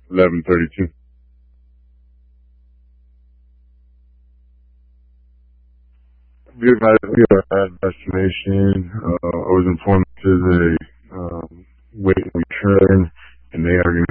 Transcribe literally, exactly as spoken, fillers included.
eleven thirty-two. We arrived at our destination. Uh, I was informed to the um, wait and return, and they are going